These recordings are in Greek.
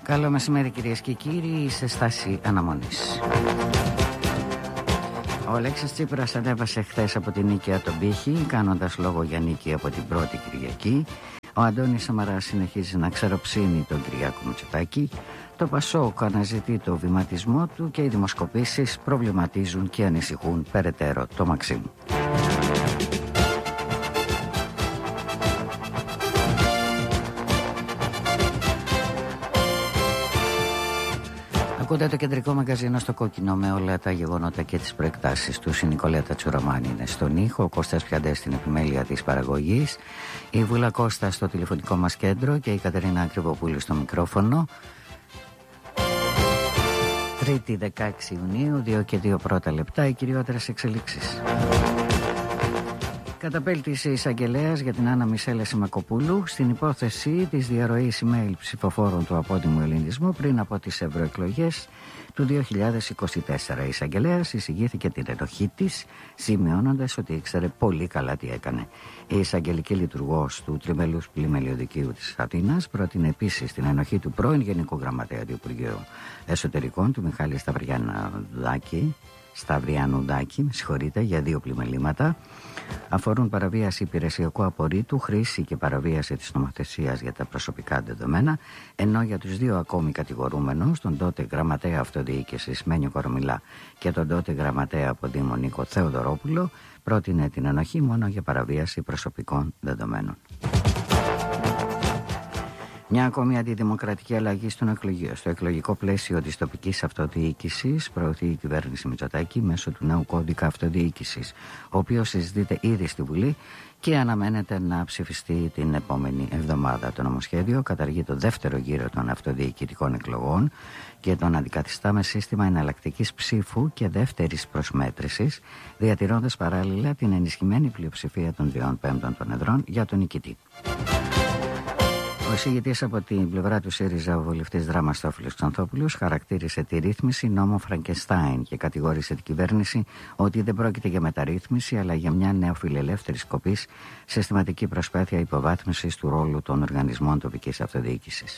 Καλό μεσημέρι κυρίες και κύριοι, σε στάση αναμονής. Ο Αλέξης Τσίπρας ανέβασε χθες από την Νίκαια τον πύχη, κάνοντας λόγο για νίκη από την πρώτη Κυριακή. Ο Αντώνης Σαμαράς συνεχίζει να ξεροψύνει τον Κυριάκο Μητσοτάκη. Το Πασόκ αναζητεί το βηματισμό του και οι δημοσκοπήσεις προβληματίζουν και ανησυχούν περαιτέρω το Μαξίμ. Ακούτε το κεντρικό μαγκαζίνο στο κόκκινο με όλα τα γεγονότα και τις προεκτάσεις του. Η Νικολέτα Τσουραμάνη είναι στον ήχο, ο Κώστας Πιαντές στην επιμέλεια της παραγωγής, η Βούλα Κώστα στο τηλεφωνικό μας κέντρο και η Κατερίνα Ακριβοπούλου στο μικρόφωνο. Τρίτη 16 Ιουνίου, 2 και 2 πρώτα λεπτά, οι κυριότερες εξελίξεις. Καταπέλτησε εισαγγελέας για την Άννα Μισέλα Σιμακοπούλου στην υπόθεση της διαρροής email ψηφοφόρων του απότιμου ελληνισμού πριν από τις ευρωεκλογές του 2024. Η εισαγγελέας εισηγήθηκε την ενοχή της, σημειώνοντας ότι ήξερε πολύ καλά τι έκανε. Η εισαγγελική λειτουργός του Τριμελούς Πλημελιωδικείου της Αθήνας πρότεινε επίσης την ενοχή του πρώην Γενικού Γραμματέα του Υπουργείου Εσωτερικών, του Μιχάλη Σταυριανουδάκη, για 2 πλημελήματα. Αφορούν παραβίαση υπηρεσιακού απορρίτου, χρήση και παραβίαση της νομοθεσίας για τα προσωπικά δεδομένα, ενώ για τους 2 ακόμη κατηγορούμενους, τον τότε γραμματέα αυτοδιοίκησης Μένιο Κορομιλά και τον τότε γραμματέα από Δήμο Νίκο Θεοδωρόπουλο, πρότεινε την ενοχή μόνο για παραβίαση προσωπικών δεδομένων. Μια ακόμη αντιδημοκρατική αλλαγή στον εκλογείο. Στο εκλογικό πλαίσιο της τοπικής αυτοδιοίκησης προωθεί η κυβέρνηση Μητσοτάκη μέσω του νέου κώδικα αυτοδιοίκησης, ο οποίος συζητείται ήδη στη Βουλή και αναμένεται να ψηφιστεί την επόμενη εβδομάδα. Το νομοσχέδιο καταργεί το δεύτερο γύρο των αυτοδιοικητικών εκλογών και τον αντικαθιστά με σύστημα εναλλακτικής ψήφου και δεύτερης προσμέτρησης, διατηρώντας παράλληλα την ενισχυμένη πλειοψηφία των 2/5 των εδρών για τον νικητή. Ο εισηγητής από την πλευρά του ΣΥΡΙΖΑ, ο βουλευτής Δράμας Τόφιλος Ξανθόπουλος, χαρακτήρισε τη ρύθμιση νόμο Φραγκεστάιν και κατηγόρησε την κυβέρνηση ότι δεν πρόκειται για μεταρρύθμιση αλλά για μια νεοφιλελεύθερη σκοπής συστηματική προσπάθεια υποβάθμισης του ρόλου των οργανισμών τοπικής αυτοδιοίκησης.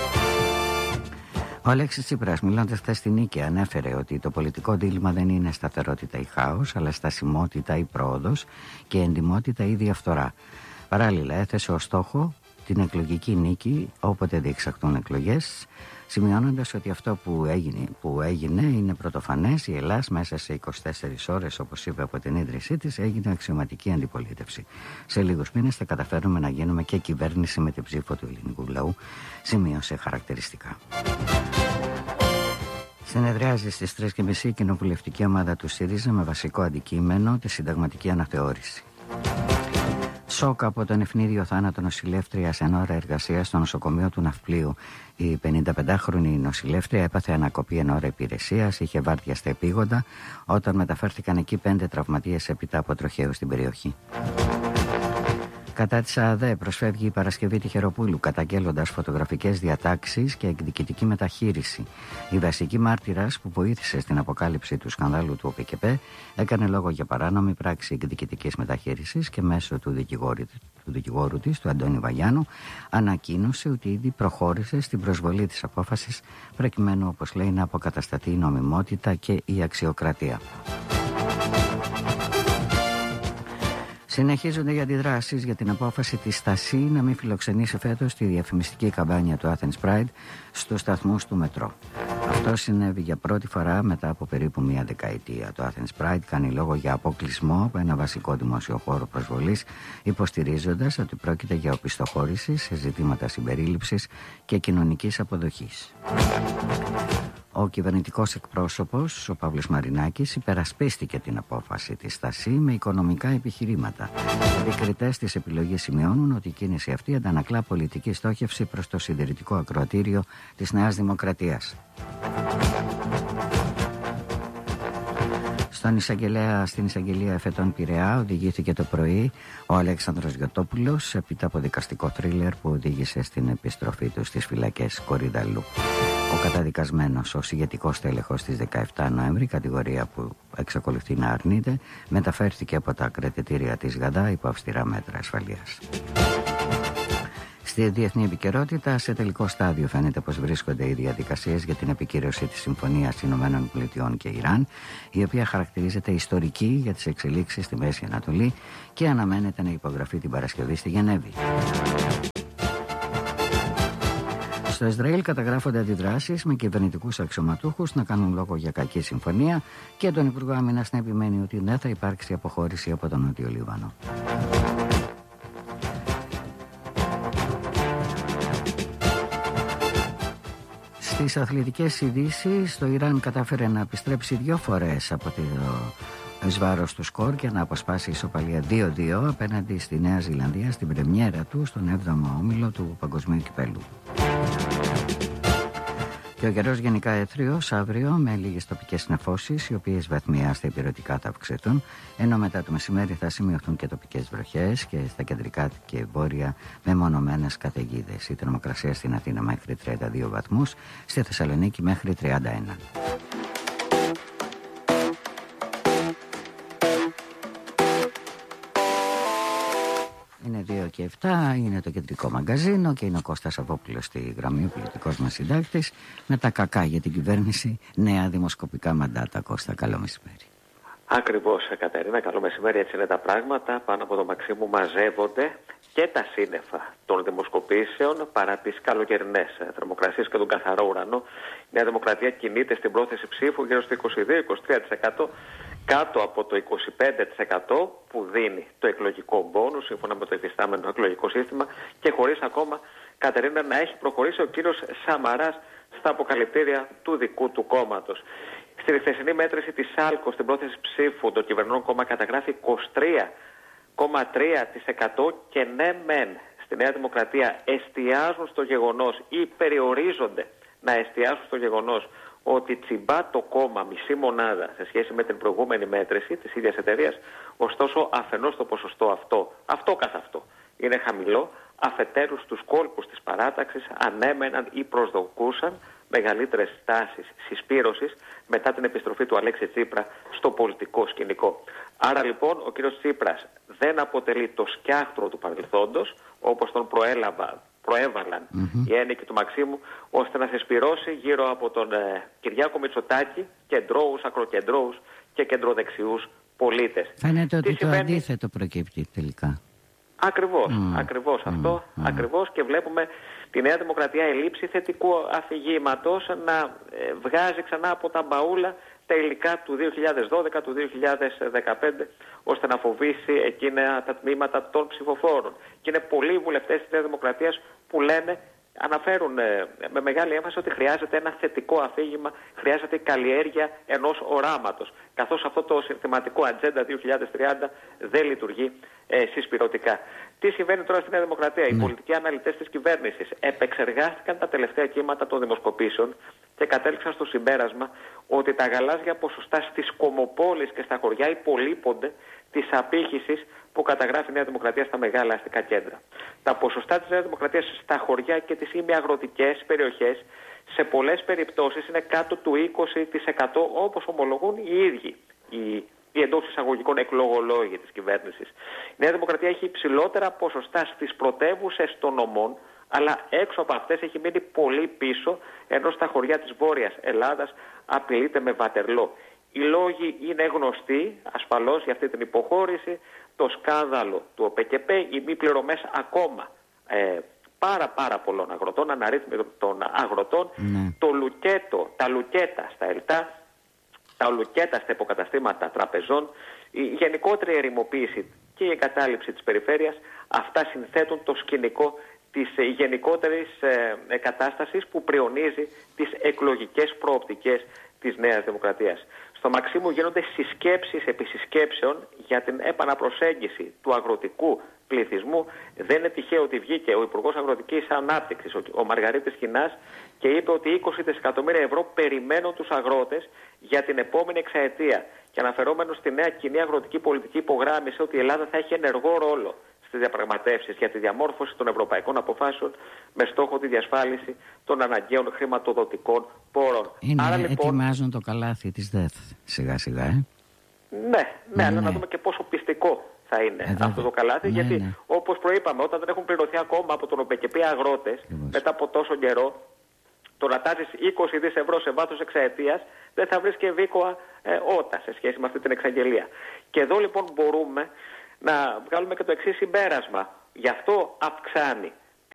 Ο Αλέξης Τσίπρας, μιλώντας χθες στην Νίκαια, ανέφερε ότι το πολιτικό δίλημμα δεν είναι σταθερότητα ή χάος, αλλά στασιμότητα ή πρόοδος και εντιμότητα ή διαφθορά. Παράλληλα, έθεσε ως στόχο την εκλογική νίκη όποτε διεξαχθούν εκλογές, σημειώνοντας ότι αυτό που έγινε είναι πρωτοφανές. Η Ελλάς μέσα σε 24 ώρες, όπως είπε από την ίδρυσή της, έγινε αξιωματική αντιπολίτευση. Σε λίγους μήνες θα καταφέρουμε να γίνουμε και κυβέρνηση με την ψήφο του ελληνικού λαού, σημείωσε χαρακτηριστικά. Συνεδριάζει στις 3:30 η κοινοβουλευτική ομάδα του ΣΥΡΙΖΑ με βασικό αντικείμενο τη συνταγματική αναθεώρηση. Σοκ από τον ευνίδιο θάνατο νοσηλεύτριας εν ώρα εργασίας στο νοσοκομείο του Ναυπλίου. Η 55χρονη νοσηλεύτρια έπαθε ανακοπή εν ώρα υπηρεσίας, είχε βάρδια στα επίγοντα όταν μεταφέρθηκαν εκεί 5 τραυματίες έπειτα από τροχαίο στην περιοχή. Κατά της ΑΔΕ προσφεύγει η Παρασκευή Τυχεροπούλου, καταγγέλλοντας φωτογραφικές διατάξεις και εκδικητική μεταχείριση. Η βασική μάρτυρας που βοήθησε στην αποκάλυψη του σκανδάλου του ΟΠΚΠ έκανε λόγο για παράνομη πράξη εκδικητικής μεταχείρισης και μέσω του δικηγόρου της, του Αντώνη Βαγιάννου, ανακοίνωσε ότι ήδη προχώρησε στην προσβολή της απόφασης προκειμένου, όπως λέει, να αποκατασταθεί η νομιμότητα και η αξιοκρατία. Συνεχίζονται οι αντιδράσεις για την απόφαση της Στασί να μην φιλοξενήσει φέτος τη διαφημιστική καμπάνια του Athens Pride στους σταθμούς του μετρό. Αυτό συνέβη για πρώτη φορά μετά από περίπου μία δεκαετία. Το Athens Pride κάνει λόγο για αποκλεισμό από ένα βασικό δημόσιο χώρο προσβολής, υποστηρίζοντας ότι πρόκειται για οπισθοχώρηση σε ζητήματα συμπερίληψης και κοινωνικής αποδοχής. Ο κυβερνητικός εκπρόσωπος, ο Παύλος Μαρινάκης, υπερασπίστηκε την απόφαση της Στασί με οικονομικά επιχειρήματα. Οι κριτές της επιλογής σημειώνουν ότι η κίνηση αυτή αντανακλά πολιτική στόχευση προς το συντηρητικό ακροατήριο της Νέας Δημοκρατίας. Στην εισαγγελία εφετών Πειραιά οδηγήθηκε το πρωί ο Αλέξανδρος Γιωτόπουλος έπειτα από δικαστικό θρίλερ που οδήγησε στην επιστροφή του στις φυλακές Κορυδαλλού. Ο καταδικασμένος ως ηγετικός τέλεχος στις 17 Νοέμβρη, κατηγορία που εξακολουθεί να αρνείται, μεταφέρθηκε από τα κρατητήρια της ΓΑΔΑ υπό αυστηρά μέτρα ασφαλείας. Στη διεθνή επικαιρότητα, σε τελικό στάδιο φαίνεται πως βρίσκονται οι διαδικασίες για την επικύρωση της Συμφωνίας ΗΠΑ και Ιράν, η οποία χαρακτηρίζεται ιστορική για τις εξελίξεις στη Μέση Ανατολή και αναμένεται να υπογραφεί την Παρασκευή στη Γενέβη. Στο Ισραήλ καταγράφονται αντιδράσεις με κυβερνητικούς αξιωματούχους να κάνουν λόγο για κακή συμφωνία και τον Υπουργό Άμυνας να επιμένει ότι δεν θα υπάρξει αποχώρηση από τον Νότιο Λίβανο. Στις αθλητικές ειδήσεις, το Ιράν κατάφερε να επιστρέψει 2 φορές από το βάρος του σκορ και να αποσπάσει ισοπαλία 2-2 απέναντι στη Νέα Ζηλανδία στην πρεμιέρα του στον 7ο όμιλο του Παγκοσμίου Κυπέλλου. Και ο καιρός γενικά έθριος αύριο με λίγες τοπικές νεφώσεις, οι οποίες βαθμιαία στα ηπειρωτικά θα αυξηθούν, ενώ μετά το μεσημέρι θα σημειωθούν και τοπικές βροχές και στα κεντρικά και βόρεια μεμονωμένες καταιγίδες. Η θερμοκρασία στην Αθήνα μέχρι 32 βαθμούς, στη Θεσσαλονίκη μέχρι 31. Είναι 2 και 7, είναι το κεντρικό μαγκαζίνο και είναι ο Κώστας Αβόπουλος στη γραμμή, ο πολιτικός μας συντάκτης, με τα κακά για την κυβέρνηση, νέα δημοσκοπικά μαντάτα. Κώστα, καλό μεσημέρι. Ακριβώς, Κατερίνα, καλό μεσημέρι. Έτσι είναι τα πράγματα. Πάνω από το Μαξίμου μαζεύονται και τα σύννεφα των δημοσκοπήσεων παρά τις καλοκαιρινές θερμοκρασίες και τον καθαρό ουρανό. Η Νέα Δημοκρατία κινείται στην πρόθεση ψήφου γύρω στο 22-23%. Κάτω από το 25% που δίνει το εκλογικό μπόνους σύμφωνα με το υφιστάμενο εκλογικό σύστημα και χωρίς ακόμα, Κατερίνα, να έχει προχωρήσει ο κύριος Σαμαράς στα αποκαλυπτήρια του δικού του κόμματος. Στη χθεσινή μέτρηση της ΣΑΛΚΟ στην πρόθεση ψήφου το κυβερνών κόμμα καταγράφει 23,3% και ναι μεν στη Νέα Δημοκρατία εστιάζουν στο γεγονός ή περιορίζονται να εστιάσουν στο γεγονός ότι τσιμπά το κόμμα μισή μονάδα σε σχέση με την προηγούμενη μέτρηση της ίδιας εταιρείας, ωστόσο αφενός το ποσοστό αυτό καθ' αυτό είναι χαμηλό, αφετέρου στους κόλπους της παράταξης ανέμεναν ή προσδοκούσαν μεγαλύτερες τάσεις συσπήρωσης μετά την επιστροφή του Αλέξη Τσίπρα στο πολιτικό σκηνικό. Άρα λοιπόν ο κύριος Τσίπρας δεν αποτελεί το σκιάχτρο του παρελθόντος, όπως τον προέβαλαν οι ένικοι του Μαξίμου, ώστε να συσπυρώσει γύρω από τον Κυριάκο Μητσοτάκη κεντρώους, ακροκεντρώους και κεντροδεξιούς πολίτες. Φαίνεται ότι το αντίθετο προκύπτει τελικά. Ακριβώς αυτό, ακριβώς, και βλέπουμε τη Νέα Δημοκρατία ελήψη θετικού αφηγήματος να βγάζει ξανά από τα μπαούλα τα υλικά του 2012, του 2015, ώστε να φοβήσει εκείνα τα τμήματα των ψηφοφόρων. Και είναι πολλοί βουλευτές της Νέας Δημοκρατίας που αναφέρουν με μεγάλη έμφαση ότι χρειάζεται ένα θετικό αφήγημα, χρειάζεται η καλλιέργεια ενός οράματος, καθώς αυτό το συνθηματικό Ατζέντα 2030 δεν λειτουργεί συσπηρωτικά. Τι συμβαίνει τώρα στη Νέα Δημοκρατία? Οι πολιτικοί αναλυτές της κυβέρνησης επεξεργάστηκαν τα τελευταία κύματα των δημοσκοπήσεων και κατέληξαν στο συμπέρασμα ότι τα γαλάζια ποσοστά στις κομμοπόλεις και στα χωριά υπολείπονται της απήχησης που καταγράφει η Νέα Δημοκρατία στα μεγάλα αστικά κέντρα. Τα ποσοστά της Νέας Δημοκρατίας στα χωριά και τις ημιαγροτικές περιοχές σε πολλές περιπτώσεις είναι κάτω του 20%, όπως ομολογούν οι ίδιοι οι εντός εισαγωγικών εκλογολόγοι της κυβέρνησης. Η Νέα Δημοκρατία έχει υψηλότερα ποσοστά στις πρωτεύουσες των νομών, αλλά έξω από αυτές έχει μείνει πολύ πίσω, ενώ στα χωριά της Βόρειας Ελλάδας απειλείται με Βατερλό. Οι λόγοι είναι γνωστοί ασφαλώς για αυτή την υποχώρηση, το σκάνδαλο του ΟΠΕΚΕΠΕ, οι μη πληρωμές ακόμα πάρα πολλών αγροτών, αναρρύθμιτων αγροτών, τα λουκέτα στα ΕΛΤΑ, τα λουκέτα στα υποκαταστήματα τραπεζών, η γενικότερη ερημοποίηση και η εγκατάλειψη της περιφέρειας, αυτά συνθέτουν το σκηνικό της γενικότερης κατάστασης που πριονίζει τις εκλογικές προοπτικές της Νέας Δημοκρατίας. Στο Μαξίμου γίνονται συσκέψεις επί συσκέψεων για την επαναπροσέγγιση του αγροτικού πληθυσμού. Δεν είναι τυχαίο ότι βγήκε ο Υπουργός Αγροτικής Ανάπτυξης, ο Μαργαρίτης Κινάς, και είπε ότι 20 δισεκατομμύρια ευρώ περιμένουν τους αγρότες για την επόμενη εξαετία. Και αναφερόμενο στη νέα κοινή αγροτική πολιτική, υπογράμμισε ότι η Ελλάδα θα έχει ενεργό ρόλο στις διαπραγματεύσεις για τη διαμόρφωση των ευρωπαϊκών αποφάσεων με στόχο τη διασφάλιση των αναγκαίων χρηματοδοτικών πόρων. Άρα, λοιπόν, ετοιμάζουν το καλάθι της ΔΕΘ σιγά σιγά. Ναι, αλλά να δούμε και πόσο πιστικό θα είναι αυτό το καλάθι, γιατί όπως προείπαμε, όταν δεν έχουν πληρωθεί ακόμα από τον ΟΠΕΚΕΠΗ αγρότες, μετά από τόσο καιρό, το να τάζεις 20 δις ευρώ σε βάθος εξαετίας δεν θα βρεις και ευήκοα ότα σε σχέση με αυτή την εξαγγελία. Και εδώ λοιπόν μπορούμε να βγάλουμε και το εξής συμπέρασμα. Γι' αυτό αυξάνει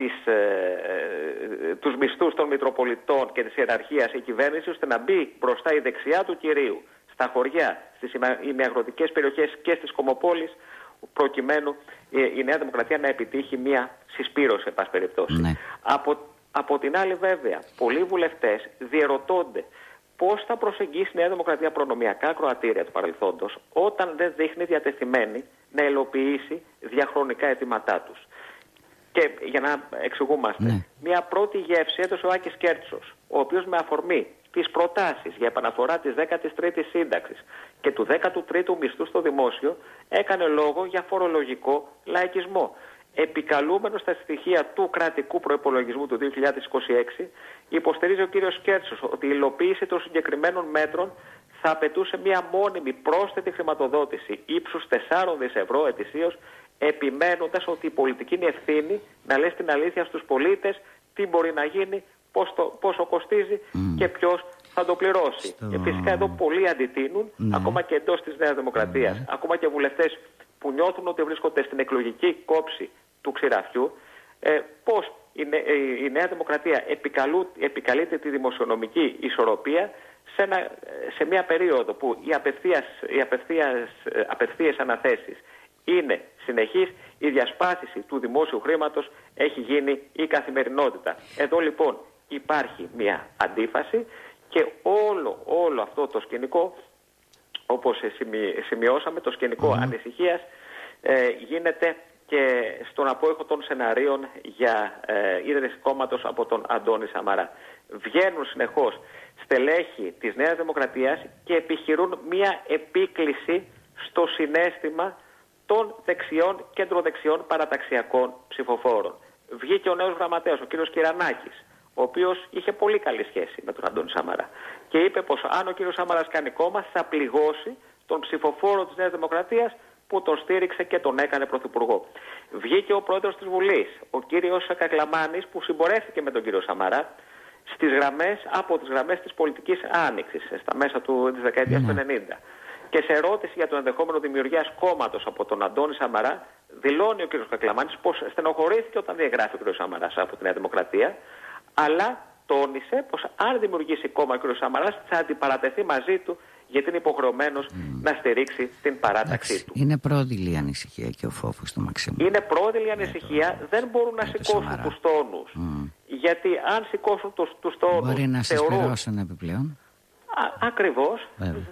τους μισθούς των Μητροπολιτών και της ιεραρχίας η κυβέρνηση, ώστε να μπει μπροστά η δεξιά του κυρίου στα χωριά, στις ημιαγροτικές περιοχές και στις κομμοπόλεις, προκειμένου η Νέα Δημοκρατία να επιτύχει μια συσπήρωση, εν πάση περιπτώσει. Ναι. Από την άλλη, βέβαια, πολλοί βουλευτές διερωτώνται πώς θα προσεγγίσει η Νέα Δημοκρατία προνομιακά ακροατήρια του παρελθόντος, όταν δεν δείχνει διατεθειμένη να υλοποιήσει διαχρονικά αιτήματά τους. Και για να εξηγούμαστε, μια πρώτη γεύση έδωσε ο Άκης Κέρτσος, ο οποίος με αφορμή τις προτάσεις για επαναφορά της 13ης σύνταξης και του 13ου μισθού στο δημόσιο, έκανε λόγο για φορολογικό λαϊκισμό. Επικαλούμενος στα στοιχεία του κρατικού προϋπολογισμού του 2026, υποστηρίζει ο κύριος Κέρτσος ότι η υλοποίηση των συγκεκριμένων μέτρων θα απαιτούσε μια μόνιμη πρόσθετη χρηματοδότηση ύψους 4 δις ευρώ ετησίως, επιμένοντας ότι η πολιτική είναι ευθύνη να λέει την αλήθεια στους πολίτες τι μπορεί να γίνει, πόσο κοστίζει και ποιος θα το πληρώσει. Και φυσικά εδώ πολλοί αντιτείνουν, ακόμα και εντός της Νέας Δημοκρατίας, ακόμα και βουλευτές που νιώθουν ότι βρίσκονται στην εκλογική κόψη του ξηραφιού, πώς η Νέα Δημοκρατία επικαλείται τη δημοσιονομική ισορροπία σε μια περίοδο που οι απευθείας αναθέσεις είναι συνεχής, η διασπάθηση του δημόσιου χρήματος έχει γίνει η καθημερινότητα. Εδώ λοιπόν υπάρχει μια αντίφαση και όλο αυτό το σκηνικό, όπως σημειώσαμε, το σκηνικό ανησυχίας γίνεται και στον απόϊχο των σεναρίων για ίδρυση κόμματος από τον Αντώνη Σαμαρά. Βγαίνουν συνεχώς στελέχη της Νέας Δημοκρατίας και επιχειρούν μια επίκληση στο συναίσθημα των δεξιών, κεντροδεξιών παραταξιακών ψηφοφόρων. Βγήκε ο νέος γραμματέας, ο κύριος Κυρανάκης, ο οποίος είχε πολύ καλή σχέση με τον Αντώνη Σαμαρά και είπε πως αν ο κύριος Σαμαράς κάνει κόμμα θα πληγώσει τον ψηφοφόρο της Νέας Δημοκρατίας που τον στήριξε και τον έκανε πρωθυπουργό. Βγήκε ο πρόεδρος της Βουλής, ο κύριος Κακλαμάνης, που συμπορεύτηκε με τον κύριο Σαμαρά από τις γραμμές της πολιτικής άνοιξης στα μέσα της δεκαετίας του 90. Και σε ερώτηση για το ενδεχόμενο δημιουργίας κόμματος από τον Αντώνη Σαμαρά, δηλώνει ο κ. Κακλαμάνης πως στενοχωρήθηκε όταν διαγράφει ο κ. Σαμαράς από τη Νέα Δημοκρατία, αλλά τόνισε πως αν δημιουργήσει κόμμα ο κ. Σαμαράς θα αντιπαρατεθεί μαζί του, γιατί είναι υποχρεωμένος να στηρίξει την παράταξή του. Είναι πρόδειλη η ανησυχία και ο φόβος του Μαξίμου. Είναι πρόδειλη η ανησυχία, δεν μπορούν να σηκώσουν τους τόνους. Γιατί αν σηκώσουν τους τόνους, μπορεί να συσπηρώσουν επιπλέον. Ακριβώς,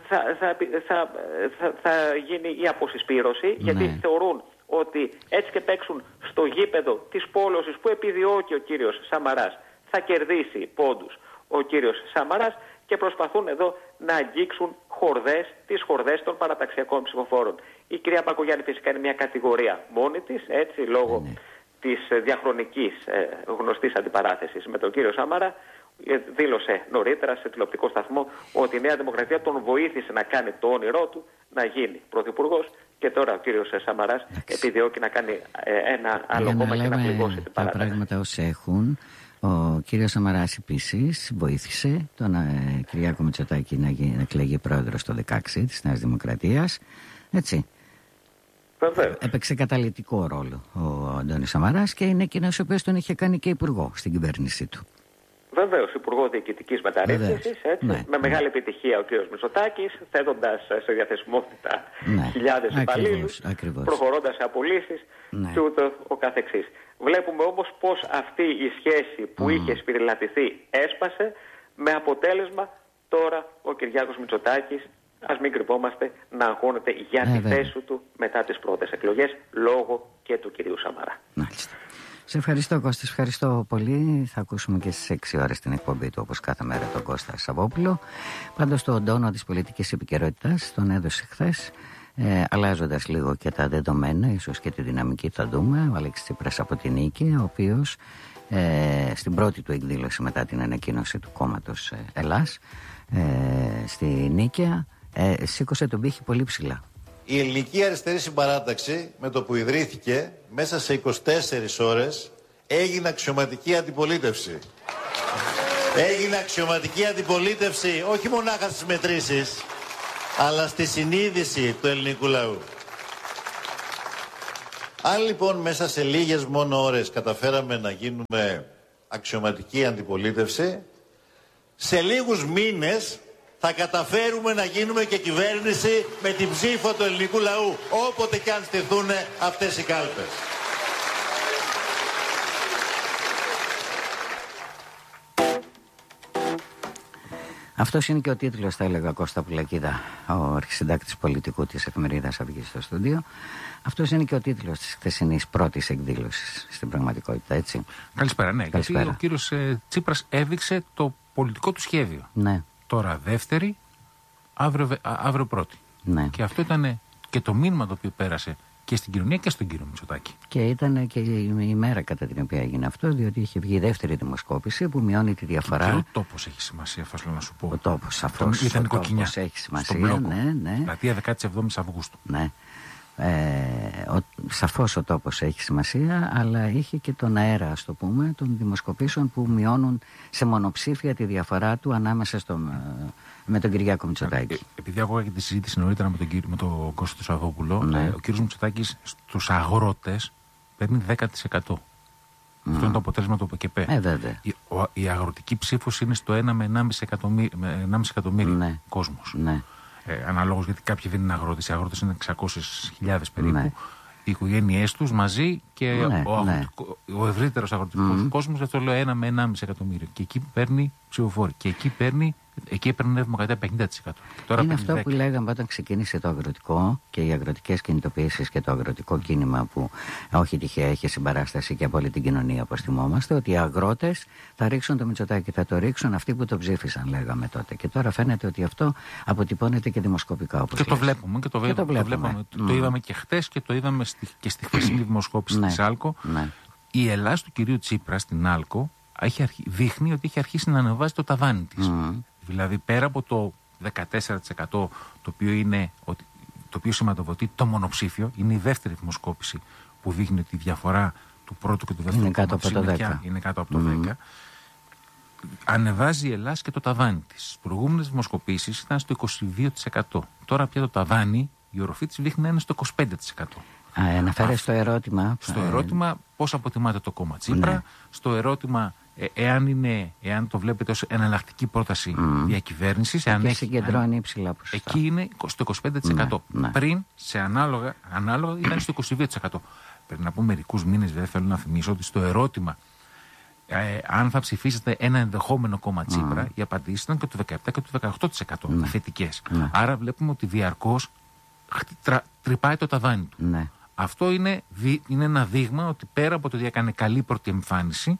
θα γίνει η αποσυσπήρωση, γιατί θεωρούν ότι έτσι και παίξουν στο γήπεδο της πόλωσης που επιδιώκει ο κύριος Σαμαράς, θα κερδίσει πόντους ο κύριος Σαμαράς και προσπαθούν εδώ να αγγίξουν τις χορδές των παραταξιακών ψηφοφόρων. Η κυρία Μπακογιάννη φυσικά είναι μια κατηγορία μόνη της, έτσι, λόγω της διαχρονικής γνωστής αντιπαράθεσης με τον κύριο Σαμαρά. Δήλωσε νωρίτερα σε τηλεοπτικό σταθμό ότι η Νέα Δημοκρατία τον βοήθησε να κάνει το όνειρό του να γίνει πρωθυπουργός και τώρα ο κύριος Σαμαράς επιδιώκει να κάνει ένα άλλο κόμμα και να πληγώσει την παράταξη. Τα πράγματα ως έχουν, ο κύριος Σαμαράς επίσης βοήθησε τον Κυριάκο Μητσοτάκη να εκλεγεί πρόεδρος το 2016 της Νέας Δημοκρατίας, έτσι. Βεβαίως. Έπαιξε καταλυτικό ρόλο ο Αντώνης Σαμαράς και είναι εκείνος ο οποίος τον είχε κάνει και υπουργό στην κυβέρνησή του. Βεβαίως, Υπουργό Διοικητικής Μεταρρύθμισης, με μεγάλη επιτυχία ο κ. Μητσοτάκης, θέτοντας σε διαθεσιμότητα χιλιάδες υπαλλήλους, προχωρώντας σε απολύσεις και ούτω ο καθεξής. Βλέπουμε όμως πως αυτή η σχέση που είχε σφυριλατηθεί έσπασε, με αποτέλεσμα τώρα ο Κυριάκος Μητσοτάκης, ας μην κρυβόμαστε, να αγώνεται για τη θέση του μετά τις πρώτες εκλογές, λόγω και του κυρίου Σαμαρά. Μάλιστα. Σε ευχαριστώ, Κώστα, ευχαριστώ πολύ. Θα ακούσουμε και στις 6 ώρες την εκπομπή του, όπως κάθε μέρα, τον Κώστα Σαββόπουλο. Πάντως τον τόνο της πολιτικής επικαιρότητας τον έδωσε χθες, αλλάζοντας λίγο και τα δεδομένα, ίσως και τη δυναμική θα δούμε. Ο Αλέξης Τσίπρας από την Νίκη, ο οποίος στην πρώτη του εκδήλωση μετά την ανακοίνωση του κόμματος Ελλάς στη Νίκαια, σήκωσε τον πύχη πολύ ψηλά. Η Ελληνική Αριστερή Συμπαράταξη, με το που ιδρύθηκε, μέσα σε 24 ώρες έγινε αξιωματική αντιπολίτευση. Έγινε αξιωματική αντιπολίτευση όχι μονάχα στις μετρήσεις, αλλά στη συνείδηση του ελληνικού λαού. Αν λοιπόν μέσα σε λίγες μόνο ώρες καταφέραμε να γίνουμε αξιωματική αντιπολίτευση, σε λίγους μήνες θα καταφέρουμε να γίνουμε και κυβέρνηση με την ψήφο του ελληνικού λαού, όποτε και αν στηθούν αυτές οι κάλπες. Αυτός είναι και ο τίτλος, θα έλεγα, Κώστα Πουλακίδα, ο αρχισυντάκτης πολιτικού της εφημερίδας Αυγή στο στούντιο. Αυτός είναι και ο τίτλος της χθεσινής πρώτης εκδήλωσης στην πραγματικότητα, έτσι. Καλησπέρα, ναι. Καλησπέρα. Γιατί ο κύριος Τσίπρας έδειξε το πολιτικό του σχέδιο. Ναι. Τώρα δεύτερη, αύριο πρώτη. Ναι. Και αυτό ήταν και το μήνυμα το οποίο πέρασε και στην κοινωνία και στον κύριο Μητσοτάκη. Και ήταν και η μέρα κατά την οποία έγινε αυτό, διότι είχε βγει η δεύτερη δημοσκόπηση που μειώνει τη διαφορά. Και ο τόπος έχει σημασία, θα ήθελα να σου πω. Ο τόπος, σαφώς. Η ιδανικό κοινιά. Έχει σημασία. Ναι. Πλατεία 17 Αυγούστου. Ναι. Σαφώς ο τόπος έχει σημασία, αλλά είχε και τον αέρα, ας το πούμε, των δημοσκοπήσεων που μειώνουν σε μονοψήφια τη διαφορά του ανάμεσα με τον Κυριάκο Μητσοτάκη. Επειδή άκουγα και τη συζήτηση νωρίτερα με τον Κώστα του Σαββόπουλο, ναι. Ο κύριος Μητσοτάκης στους αγρότες παίρνει 10%. Αυτό είναι το αποτέλεσμα του ΟΠΕΚΕΠΕ. Βέβαια. Η αγροτική ψήφος είναι στο 1 με 1,5 εκατομμύριο ναι. κόσμος. Ναι. Αναλόγως, γιατί κάποιοι δεν είναι αγρότες. Οι αγρότες είναι 600.000 περίπου. Ναι. Οι οικογένειές τους μαζί και ναι. ο ευρύτερος αγροτικός κόσμος, αυτό λέω 1 με 1,5 εκατομμύριο. Και εκεί παίρνει ψηφοφόροι. Και εκεί έπαιρνε Δημοκρατία 50%. Τώρα είναι αυτό 10%. Που λέγαμε όταν ξεκίνησε το αγροτικό και οι αγροτικές κινητοποιήσεις και το αγροτικό κίνημα, που όχι τυχαία έχει συμπαράσταση και από όλη την κοινωνία, όπως θυμόμαστε, ότι οι αγρότες θα ρίξουν το Μητσοτάκη, θα το ρίξουν αυτοί που το ψήφισαν, λέγαμε τότε. Και τώρα φαίνεται ότι αυτό αποτυπώνεται και δημοσκοπικά. Όπως και το βλέπουμε. Το είδαμε και χτες και το είδαμε και στη χθεσινή δημοσκόπηση της Άλκο. Ναι. Η Ελλάς του κυρίου Τσίπρα στην Άλκο δείχνει ότι έχει αρχίσει να ανεβάζει το ταβάνι της. Δηλαδή πέρα από το 14% το οποίο σηματοδοτεί το μονοψήφιο, είναι η δεύτερη δημοσκόπηση που δείχνει ότι η διαφορά του πρώτου και του δεύτερου είναι κάτω από το 10. Ανεβάζει η Ελλάς και το ταβάνι της. Στις προηγούμενες δημοσκοπήσεις ήταν στο 22%. Τώρα πια το ταβάνι, η οροφή της δείχνει να είναι στο 25%. Αναφέρει στο ερώτημα. Στο ερώτημα πώς αποτιμάτε το κόμμα Τσίπρα, ναι. Στο ερώτημα εάν το βλέπετε ως εναλλακτική πρόταση διακυβέρνησης, και συγκεντρώνει υψηλά ποσοστά. Εκεί είναι στο 25%. Ναι. Πριν, σε ανάλογα ήταν στο 22%. Πρέπει να πω μερικούς μήνες, βέβαια, θέλω να θυμίσω ότι στο ερώτημα αν θα ψηφίσετε ένα ενδεχόμενο κόμμα Τσίπρα, οι απαντήσεις ήταν και το 17% και το 18% θετικές. Άρα βλέπουμε ότι διαρκώς τρυπάει το ταβάνι του. Ναι. Αυτό είναι ένα δείγμα ότι πέρα από το ότι έκανε καλή πρώτη εμφάνιση,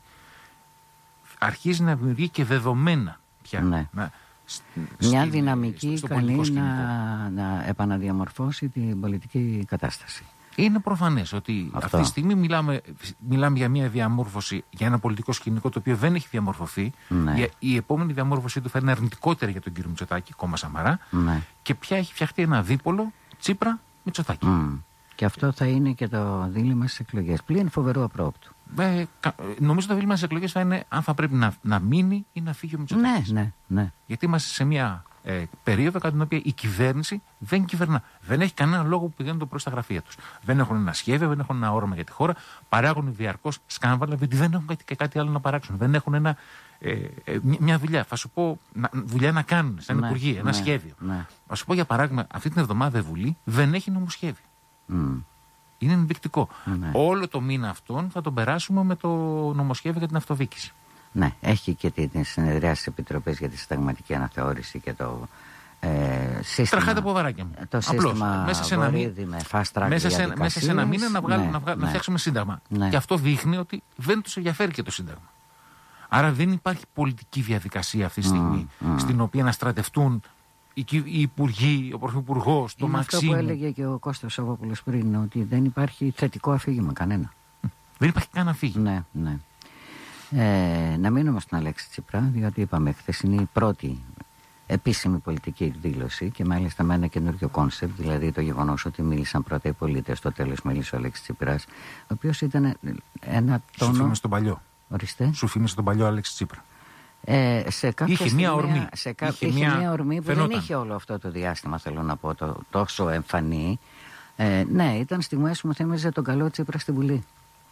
αρχίζει να δημιουργεί και δεδομένα πια. Ναι. Μια δυναμική ικανή να επαναδιαμορφώσει την πολιτική κατάσταση. Είναι προφανές ότι αυτή τη στιγμή μιλάμε για μια διαμόρφωση, για ένα πολιτικό σκηνικό το οποίο δεν έχει διαμορφωθεί. Ναι. Η επόμενη διαμόρφωσή του θα είναι αρνητικότερη για τον κύριο Μητσοτάκη, κόμμα Σαμαρά. Ναι. Και πια έχει φτιαχτεί ένα δίπολο Τσίπρα-Μητσοτάκη. Και αυτό θα είναι και το δίλημμα στις εκλογές. Πλην φοβερού απρόπτου. Νομίζω το δίλημμα στις εκλογές θα είναι αν θα πρέπει να μείνει ή να φύγει ο Μητσοτάκης. Ναι. Γιατί είμαστε σε μια περίοδο κατά την οποία η κυβέρνηση δεν κυβερνά. Δεν έχει κανένα λόγο που πηγαίνουν προς τα γραφεία τους. Δεν έχουν ένα σχέδιο, δεν έχουν ένα όραμα για τη χώρα. Παράγουν διαρκώς σκάνδαλα, γιατί δεν έχουν κάτι άλλο να παράξουν. Δεν έχουν μια δουλειά. Θα σου πω, δουλειά να κάνουν σαν υπουργεία, ένα σχέδιο. Θα σου πω για παράδειγμα, αυτή την εβδομάδα η Βουλή δεν έχει νομοσχέδιο. Είναι ενδεικτικό. Όλο το μήνα αυτόν θα τον περάσουμε με το νομοσχέδιο για την αυτοδιοίκηση. Ναι, έχει και την συνεδρία της Επιτροπής για τη Συνταγματική Αναθεώρηση και το σύστημα. Τραχάτε από βαράκια μου. Το σύστημα Βορύδη με fast track διαδικασίες. Μέσα σε ένα μήνα να φτιάξουμε σύνταγμα. Και αυτό δείχνει ότι δεν τους ενδιαφέρει και το σύνταγμα. Άρα δεν υπάρχει πολιτική διαδικασία αυτή τη στιγμή στην οποία να στρατευτούν οι υπουργοί, ο πρωθυπουργός, το Μαξίμου. Αυτό που έλεγε και ο Κώστας Σαββόπουλος πριν, ότι δεν υπάρχει θετικό αφήγημα κανένα. Δεν υπάρχει καν αφήγημα. Ναι. Να μείνουμε στην Αλέξη Τσίπρα, διότι είπαμε χθες είναι η πρώτη επίσημη πολιτική δήλωση και μάλιστα με ένα καινούριο κόνσεπτ, δηλαδή το γεγονός ότι μίλησαν πρώτα οι πολίτες, στο τέλος μίλησε ο Αλέξης Τσίπρας, ο οποίος ήταν ένα τόνο... Σου φήμισε τον παλιό. Ορίστε. Σου φήμισε τον παλιό Αλέξη Τσίπρα. Σε κάποια είχε μία ορμή. Είχε μία ορμή που φαινόταν. Δεν είχε όλο αυτό το διάστημα, θέλω να πω, τόσο εμφανή. Ναι, ήταν στιγμές που μου θύμιζε τον καλό Τσίπρα στη Βουλή.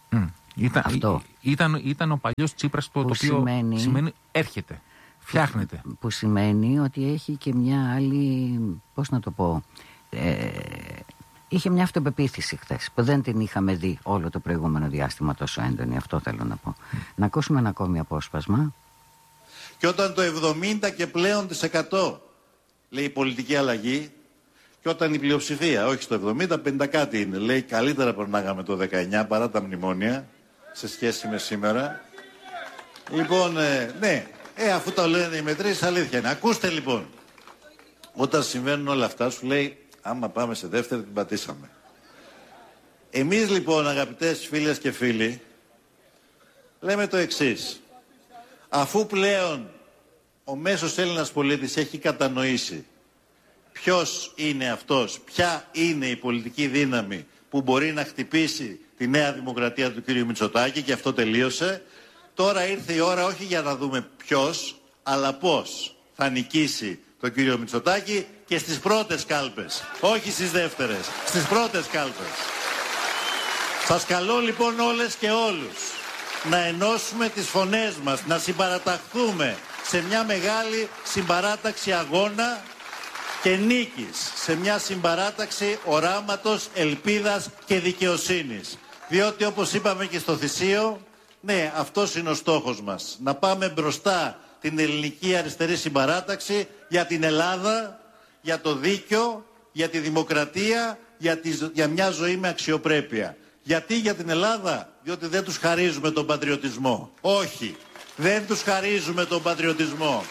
Ήταν ο παλιός Τσίπρας, το οποίο σημαίνει έρχεται, φτιάχνεται. Που σημαίνει ότι έχει και μια άλλη, πώς να το πω, είχε μια αυτοπεποίθηση χθες που δεν την είχαμε δει όλο το προηγούμενο διάστημα τόσο έντονη. Αυτό θέλω να πω. Να ακούσουμε ένα ακόμη απόσπασμα. Και όταν το 70% και πλέον λέει πολιτική αλλαγή, και όταν η πλειοψηφία, όχι στο 70, 50 κάτι είναι, λέει καλύτερα περνάγαμε το 19 παρά τα μνημόνια σε σχέση με σήμερα. Λοιπόν, ναι, αφού το λένε οι μετρήσεις, αλήθεια είναι. Ακούστε λοιπόν, όταν συμβαίνουν όλα αυτά σου λέει άμα πάμε σε δεύτερη την πατήσαμε. Εμείς λοιπόν, αγαπητές φίλες και φίλοι, λέμε το εξής. Αφού πλέον ο μέσος Έλληνας πολίτης έχει κατανοήσει ποιος είναι αυτός, ποια είναι η πολιτική δύναμη που μπορεί να χτυπήσει τη νέα δημοκρατία του κ. Μητσοτάκη, και αυτό τελείωσε, τώρα ήρθε η ώρα όχι για να δούμε ποιος, αλλά πώς θα νικήσει τον κ. Μητσοτάκη και στις πρώτες κάλπες, όχι στις δεύτερες, στις πρώτες κάλπες. Σας καλώ λοιπόν όλες και όλους να ενώσουμε τις φωνές μας, να συμπαραταχθούμε σε μια μεγάλη συμπαράταξη αγώνα και νίκης, σε μια συμπαράταξη οράματος, ελπίδας και δικαιοσύνης. Διότι όπως είπαμε και στο Θησίο, ναι, αυτός είναι ο στόχος μας. Να πάμε μπροστά την ελληνική αριστερή συμπαράταξη για την Ελλάδα, για το δίκαιο, για τη δημοκρατία, για μια ζωή με αξιοπρέπεια. Γιατί για την Ελλάδα? Διότι δεν τους χαρίζουμε τον πατριωτισμό. Όχι, δεν τους χαρίζουμε τον πατριωτισμό.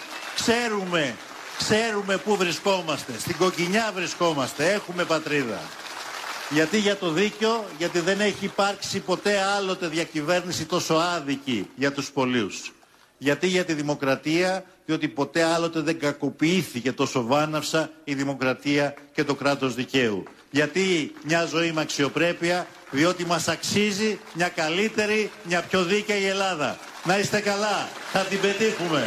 Ξέρουμε πού βρισκόμαστε. Στην κοκκινιά βρισκόμαστε. Έχουμε πατρίδα. Γιατί για το δίκαιο? Γιατί δεν έχει υπάρξει ποτέ άλλοτε διακυβέρνηση τόσο άδικη για τους πολίους. Γιατί για τη δημοκρατία? Διότι ποτέ άλλοτε δεν κακοποιήθηκε τόσο βάναυσα η δημοκρατία και το κράτος δικαίου. Γιατί μια ζωή με αξιοπρέπεια? Διότι μας αξίζει μια καλύτερη, μια πιο δίκαιη Ελλάδα. Να είστε καλά. Θα την πετύχουμε.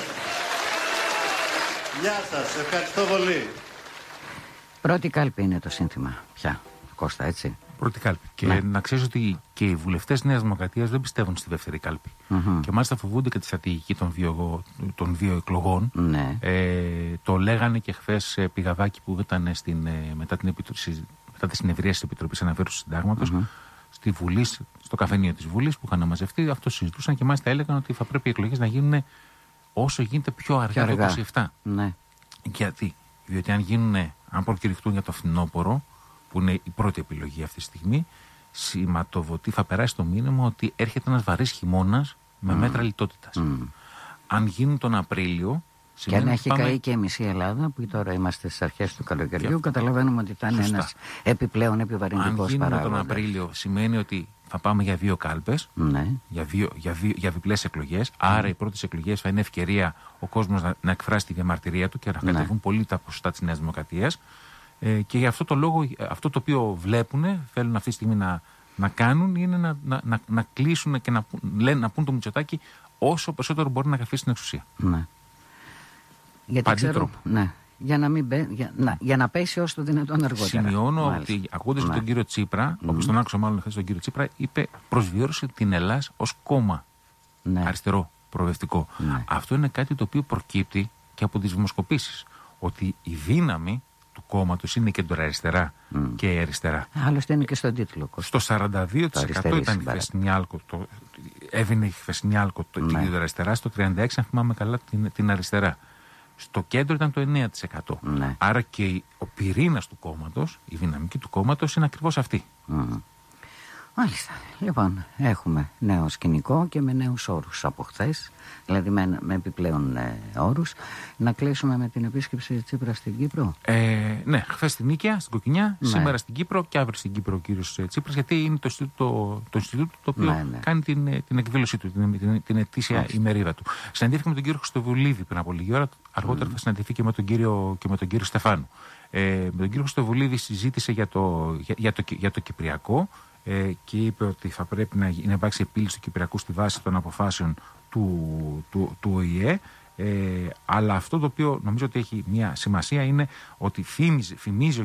Γεια σας. Ευχαριστώ πολύ. Πρώτη κάλπη είναι το σύνθημα πια, Κώστα, έτσι. Πρώτη κάλπη. Και να ξέρεις ότι και οι βουλευτές Νέας Δημοκρατίας δεν πιστεύουν στη δεύτερη κάλπη. Και μάλιστα φοβούνται και τη στρατηγική των δύο εκλογών. Το λέγανε και χθες Πηγαδάκη που ήταν μετά τη συνεδρία της Επιτροπής Αναφέρουσης Συντάγματος, στη Βουλή, στο καφενείο της Βουλής που είχαν μαζευτεί. Αυτό συζητούσαν και μάλιστα έλεγαν ότι θα πρέπει οι εκλογές να γίνουν όσο γίνεται πιο αργά το 27. Ναι. Γιατί? Διότι αν προκηρυχτούν για το φθινόπωρο, που είναι η πρώτη επιλογή αυτή τη στιγμή, σηματοδοτεί, θα περάσει το μήνυμα ότι έρχεται ένας βαρύς χειμώνας με μέτρα λιτότητας. Αν γίνουν τον Απρίλιο. Και αν έχει καεί και η μισή Ελλάδα, που τώρα είμαστε στις αρχές του καλοκαιριού, καταλαβαίνουμε ότι θα είναι ένας επιπλέον επιβαρυντικός παράγοντας. Αν γίνουν τον Απρίλιο, σημαίνει ότι θα πάμε για 2 κάλπες, για διπλές εκλογές. Άρα οι πρώτες εκλογές θα είναι ευκαιρία ο κόσμος να εκφράσει τη διαμαρτυρία του και να κατεβούν πολύ τα ποσοστά της Νέας Δημοκρατίας. Και για αυτό το λόγο, αυτό το οποίο θέλουν αυτή τη στιγμή να κάνουν, είναι να κλείσουν και να πούν το Μητσοτάκη όσο περισσότερο μπορεί να καθίσει στην εξουσία. Ναι. Γιατί ξέρω, για να πέσει όσο το δυνατόν αργότερα. Σημειώνω ότι ακούγοντας τον κύριο Τσίπρα, όπως τον άκουσα μάλλον χθες τον κύριο Τσίπρα, προσβιώρωσε την Ελλάδα ως κόμμα αριστερό προοδευτικό. Αυτό είναι κάτι το οποίο προκύπτει και από τις δημοσκοπήσεις. Ότι η δύναμη του κόμματος είναι κεντροαριστερά και αριστερά. Άλλωστε είναι και στον τίτλο. Στο 42% ήταν η χθεσινή άλκο. Έβαινε η χθεσινή άλκο το κεντροαριστερά. Στο 36% αν θυμάμαι καλά την αριστερά. Στο κέντρο ήταν το 9%. Άρα και ο πυρήνας του κόμματος, η δυναμική του κόμματος είναι ακριβώς αυτή. Μάλιστα. Λοιπόν, έχουμε νέο σκηνικό και με νέους όρους από χθες, δηλαδή με επιπλέον όρους. Να κλείσουμε με την επίσκεψη Τσίπρα στην Κύπρο. Ναι, χθες στην Νίκαια, στην Κοκκινιά, σήμερα στην Κύπρο και αύριο στην Κύπρο ο κύριος Τσίπρας, γιατί είναι το Ινστιτούτο το οποίο κάνει την εκδήλωσή του, την ετήσια ημερίδα του. Συναντήθηκε με τον κύριο Χριστοβουλίδη πριν από λίγη ώρα, αργότερα θα συναντηθεί και με τον κύριο Στεφάνου. Με τον κύριο Χριστοβουλίδη συζήτησε για το Κυπριακό. Και είπε ότι θα πρέπει να υπάρξει επίλυση του Κυπριακού στη βάση των αποφάσεων του ΟΗΕ, αλλά αυτό το οποίο νομίζω ότι έχει μια σημασία είναι ότι θυμίζει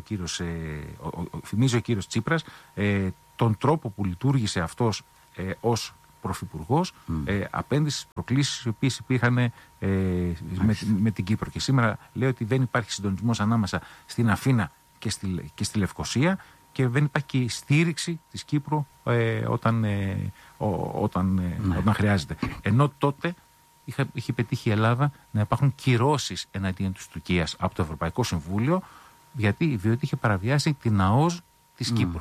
ο κύριος Τσίπρας τον τρόπο που λειτουργήσε αυτός ως πρωθυπουργός απέναντι στις προκλήσεις οι οποίες υπήρχαν με την Κύπρο. Και σήμερα λέει ότι δεν υπάρχει συντονισμός ανάμεσα στην Αθήνα και στη Λευκοσία, και δεν υπάρχει και η στήριξη της Κύπρου όταν χρειάζεται. Ενώ τότε είχε πετύχει η Ελλάδα να υπάρχουν κυρώσεις εναντίον της Τουρκίας από το Ευρωπαϊκό Συμβούλιο, διότι είχε παραβιάσει την ΑΟΣ της Κύπρου.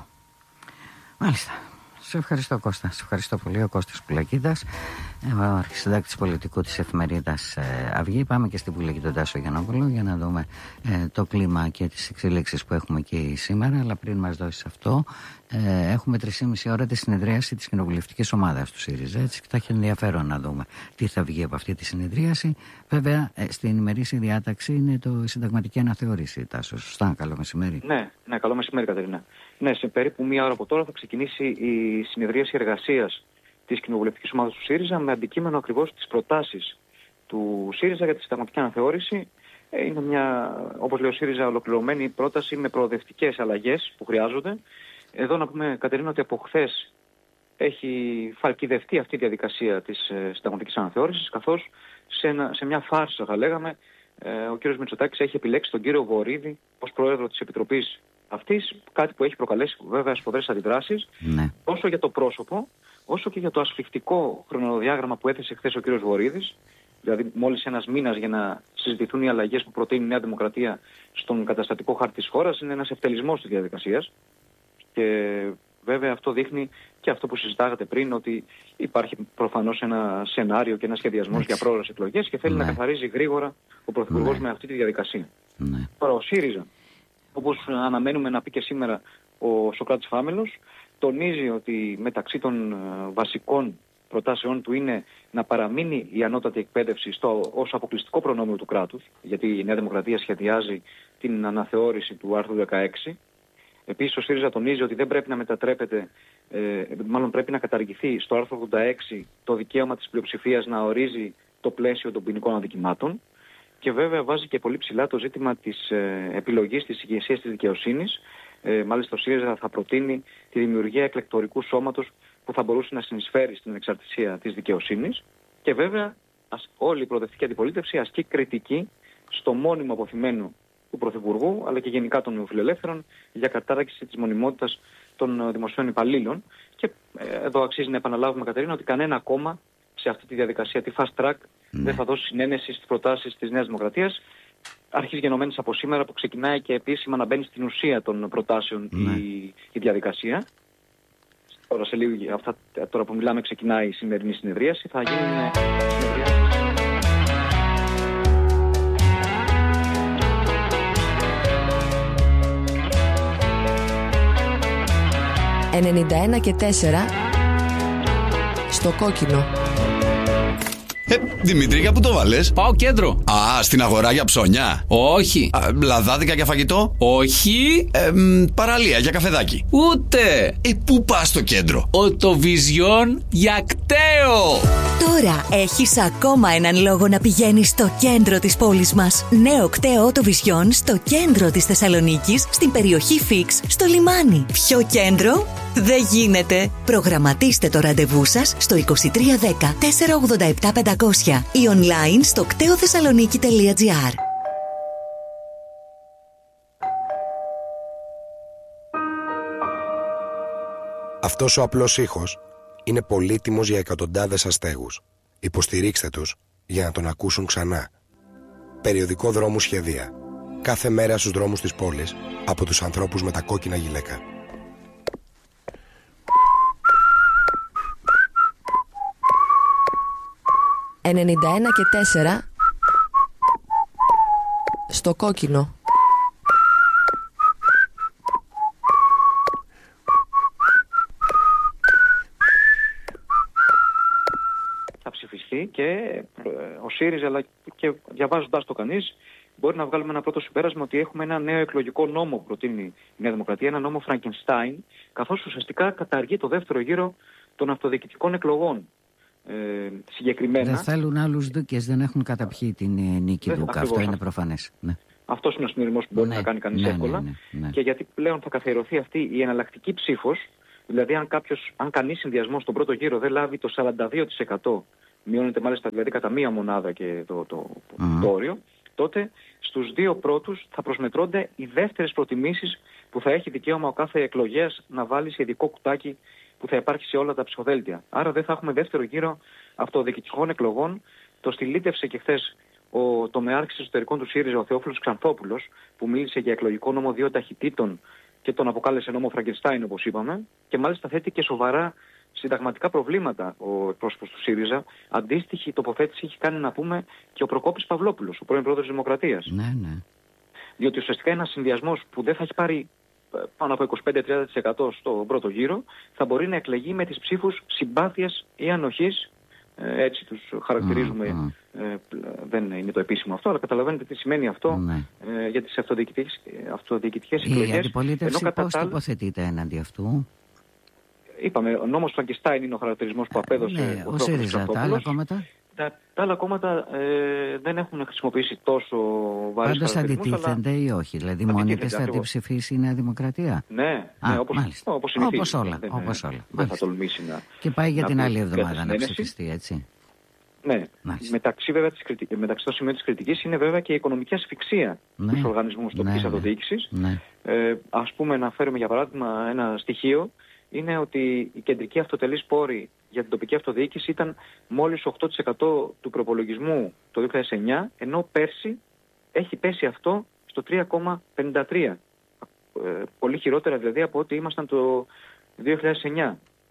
Μάλιστα. Σε ευχαριστώ, Κώστα. Σε ευχαριστώ πολύ. Ο Κώστας Πουλακίδας, αρχισυντάκτης πολιτικού της εφημερίδας Αυγή. Πάμε και στη Βουλή και τον Τάσο Γιαννόπουλο για να δούμε το κλίμα και τις εξελίξεις που έχουμε εκεί σήμερα. Αλλά πριν μας δώσεις αυτό, έχουμε 3,5 ώρα τη συνεδρίαση της κοινοβουλευτικής ομάδας του ΣΥΡΙΖΑ. Έτσι, θα έχει ενδιαφέρον να δούμε τι θα βγει από αυτή τη συνεδρίαση. Βέβαια, στην ημερήσια διάταξη είναι η συνταγματική αναθεώρηση. Τάσο, σωστά. Καλό μεσημέρι. Ναι, καλό μεσημέρι, Κατερίνα. Ναι, σε περίπου μία ώρα από τώρα θα ξεκινήσει η συνεδρίαση εργασίας της κοινοβουλευτικής ομάδας του ΣΥΡΙΖΑ με αντικείμενο ακριβώς τις προτάσεις του ΣΥΡΙΖΑ για τη συνταγματική αναθεώρηση. Είναι μια, όπως λέει ο ΣΥΡΙΖΑ, ολοκληρωμένη πρόταση με προοδευτικές αλλαγές που χρειάζονται. Εδώ να πούμε, Κατερίνα, ότι από χθες έχει φαλκιδευτεί αυτή η διαδικασία της συνταγματικής αναθεώρησης, καθώς σε μια φάρσα, θα λέγαμε, ο κύριος Μητσοτάκης έχει επιλέξει τον κύριο Βορίδη ως πρόεδρο της Επιτροπής αυτής, κάτι που έχει προκαλέσει βέβαια σφοδρές αντιδράσεις, όσο για το πρόσωπο, όσο και για το ασφιχτικό χρονοδιάγραμμα που έθεσε χθες ο κύριος Βορίδης, δηλαδή μόλις ένας μήνας για να συζητηθούν οι αλλαγές που προτείνει η Νέα Δημοκρατία στον καταστατικό χάρτη της χώρας, είναι ένας ευτελισμός της διαδικασίας. Και βέβαια αυτό δείχνει και αυτό που συζητάγατε πριν, ότι υπάρχει προφανώς ένα σενάριο και ένα σχεδιασμός για πρόορες εκλογές και θέλει να καθαρίζει γρήγορα ο Πρωθυπουργός με αυτή τη διαδικασία. Τώρα ο ΣΥΡΙΖΑ, όπως αναμένουμε να πει και σήμερα ο Σωκράτης Φάμελος, τονίζει ότι μεταξύ των βασικών προτάσεών του είναι να παραμείνει η ανώτατη εκπαίδευση ως αποκλειστικό προνόμιο του κράτους, γιατί η Νέα Δημοκρατία σχεδιάζει την αναθεώρηση του άρθρου 16. Επίσης ο ΣΥΡΙΖΑ τονίζει ότι δεν πρέπει να μετατρέπεται, μάλλον πρέπει να καταργηθεί στο άρθρο 86 το δικαίωμα της πλειοψηφίας να ορίζει το πλαίσιο των ποινικών αδικημάτων. Και βέβαια βάζει και πολύ ψηλά το ζήτημα της επιλογής της ηγεσίας της δικαιοσύνης. Μάλιστα ο ΣΥΡΙΖΑ θα προτείνει τη δημιουργία εκλεκτορικού σώματος που θα μπορούσε να συνεισφέρει στην εξαρτησία της δικαιοσύνης. Και βέβαια όλη η προοδευτική αντιπολίτευση ασκεί κριτική στο μόνιμο αποθυμένο του Πρωθυπουργού, αλλά και γενικά των νεοφιλελεύθερων, για κατάραξη της μονιμότητας των δημοσίων υπαλλήλων. Και εδώ αξίζει να επαναλάβουμε, Κατερίνα, ότι κανένα κόμμα σε αυτή τη διαδικασία, τη fast track, δεν θα δώσει συνένεση στις προτάσεις της Νέας Δημοκρατίας. Αρχίζει γενομένης από σήμερα που ξεκινάει και επίσημα να μπαίνει στην ουσία των προτάσεων η διαδικασία. Τώρα σε λίγο, τώρα που μιλάμε, ξεκινάει η σημερινή συνεδρίαση. Θα γίνουν συνεδριάσεις. 91 και 4 στο κόκκινο. Δημήτρη, για πού το βάλες? Πάω κέντρο. Α, στην αγορά για ψώνια? Όχι. Λαδάδικα για φαγητό? Όχι. Παραλία για καφεδάκι? Ούτε. Πού πας στο κέντρο? Οτοβιζιόν για κταίο. Τώρα έχεις ακόμα έναν λόγο να πηγαίνεις στο κέντρο της πόλης μας. Νέο κταίο Οτοβιζιόν στο κέντρο της Θεσσαλονίκης, στην περιοχή Φίξ, στο λιμάνι. Ποιο κέντρο? Δεν γίνεται. Προγραμματίστε το ραντεβού σας στο 2310 487 500 ή online στο κτεοθεσσαλονίκη.gr. Αυτός ο απλός ήχος είναι πολύτιμος για εκατοντάδες αστέγους. Υποστηρίξτε τους για να τον ακούσουν ξανά. Περιοδικό Δρόμου Σχεδία. Κάθε μέρα στους δρόμους της πόλης από τους ανθρώπους με τα κόκκινα γυλαίκα. 91,4 στο κόκκινο. Θα ψηφιστεί και ο ΣΥΡΙΖΑ, αλλά και διαβάζοντας το κανείς, μπορεί να βγάλουμε ένα πρώτο συμπέρασμα ότι έχουμε ένα νέο εκλογικό νόμο που προτείνει η Νέα Δημοκρατία, ένα νόμο Φραγκενστάιν, καθώς ουσιαστικά καταργεί το δεύτερο γύρο των αυτοδιοικητικών εκλογών. Συγκεκριμένα. Δεν θέλουν άλλους δούκες, δεν έχουν καταπιεί την νίκη Δούκα. Αυτό είναι προφανές. Ναι. Αυτός είναι ο συνειρμός που μπορεί να κάνει κανείς εύκολα. Ναι. Και γιατί πλέον θα καθιερωθεί αυτή η εναλλακτική ψήφος, δηλαδή αν κανείς συνδυασμός στον πρώτο γύρο δεν λάβει το 42%, μειώνεται μάλιστα δηλαδή κατά μία μονάδα και το όριο, τότε στους δύο πρώτους θα προσμετρώνται οι δεύτερες προτιμήσεις που θα έχει δικαίωμα ο κάθε εκλογέας να βάλει σε ειδικό κουτάκι που θα υπάρχει σε όλα τα ψηφοδέλτια. Άρα δεν θα έχουμε δεύτερο γύρο αυτοδιοικητικών εκλογών. Το στυλίτευσε και χθες ο τομεάρχης εσωτερικών του ΣΥΡΙΖΑ, ο Θεόφιλος Ξανθόπουλος, που μίλησε για εκλογικό νόμο 2 ταχυτήτων και τον αποκάλεσε νόμο Φραγκενστάιν, όπως είπαμε, και μάλιστα θέτει και σοβαρά συνταγματικά προβλήματα ο εκπρόσωπος του ΣΥΡΙΖΑ. Αντίστοιχη τοποθέτηση έχει κάνει, να πούμε, και ο Προκόπης Παυλόπουλος, ο πρώην πρόεδρος της Δημοκρατίας. Ναι. Διότι ουσιαστικά ένας συνδυασμός που δεν θα έχει πάρει πάνω από 25-30% στο πρώτο γύρο, θα μπορεί να εκλεγεί με τις ψήφους συμπάθειας ή ανοχής. Έτσι τους χαρακτηρίζουμε, δεν είναι το επίσημο αυτό, αλλά καταλαβαίνετε τι σημαίνει αυτό για τις αυτοδιοικητικές εκλογές. Η αντιπολίτευση πώς τοποθετείται έναντι αυτού? Είπαμε, ο νόμος Φραγκενστάιν είναι ο χαρακτηρισμός που απέδωσε ο ΣΥΡΙΖΑ. Τα άλλα κόμματα? Τα άλλα κόμματα δεν έχουν χρησιμοποιήσει τόσο βαρύς πάντως χαρακτηρισμούς. αντιτίθενται ή όχι? Δηλαδή μόνοι θα αντιψηφίσει η Νέα Δημοκρατία? Ναι, όπως όλα. Δεν θα τολμήσει να... Και πάει για την άλλη εβδομάδα να ψηφιστεί, έτσι. Ναι, μεταξύ των σημείων της κριτικής είναι βέβαια και η οικονομική ασφυξία στους οργανισμούς τοπικής αυτοδιοίκησης. Ας πούμε, να φέρουμε για παράδειγμα ένα στοιχείο, είναι ότι η κεντρική αυτοτελής πόρη για την τοπική αυτοδιοίκηση ήταν μόλις 8% του προπολογισμού το 2009, ενώ πέρσι έχει πέσει αυτό στο 3,53%. Πολύ χειρότερα δηλαδή από ό,τι ήμασταν το 2009.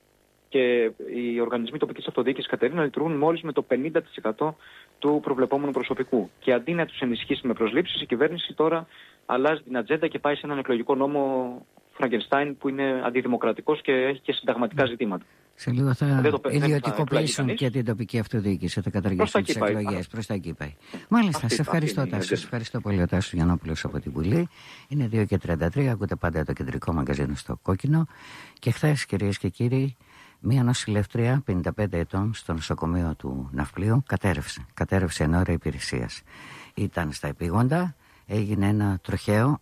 Και οι οργανισμοί τοπικής αυτοδιοίκησης, Κατερίνα, λειτουργούν μόλις με το 50% του προβλεπόμενου προσωπικού. Και αντί να τους ενισχύσει με προσλήψεις, η κυβέρνηση τώρα αλλάζει την ατζέντα και πάει σε έναν εκλογικό νόμο Φραγκενστάιν που είναι αντιδημοκρατικός και έχει και συνταγματικά ζητήματα. Σε λίγο θα ιδιωτικοποιήσουν και την τοπική αυτοδιοίκηση, θα καταργήσουν τις εκλογές. Προς τα εκεί πάει. Μάλιστα, σε ευχαριστώ Τάσο. Σας ευχαριστώ πολύ ο Τάσος Γιαννόπουλος από την Βουλή. Είναι 2:33, ακούτε πάντα το κεντρικό μαγκαζίνο στο Κόκκινο. Και χθες, κυρίες και κύριοι, μία νοσηλεύτρια 55 ετών στο νοσοκομείο του Ναυπλίου κατέρευσε εν ώρα υπηρεσίας. Ήταν στα επίγοντα, έγινε ένα τροχαίο